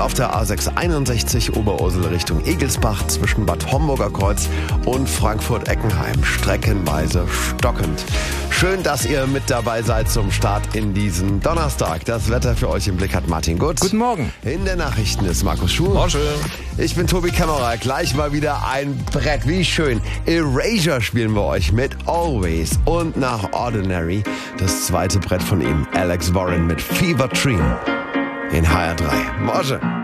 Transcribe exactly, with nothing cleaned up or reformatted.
auf der A sechs einundsechzig Oberursel Richtung Egelsbach zwischen Bad Homburger Kreuz und Frankfurt-Eckenheim. Streckenweise stockend. Schön, dass ihr mit dabei seid zum Start in diesen Donnerstag. Das Wetter für euch im Blick hat Martin Gutz. Guten Morgen. In den Nachrichten ist Markus Schuh. Morgen. Ich bin Tobi Kämmerer. Gleich mal wieder ein Brett. Wie schön. Erasure spielen wir euch mit Always. Und nach Ordinary das zweite Brett von ihm. Alex Warren mit Fever Dream in H R drei. Morgen.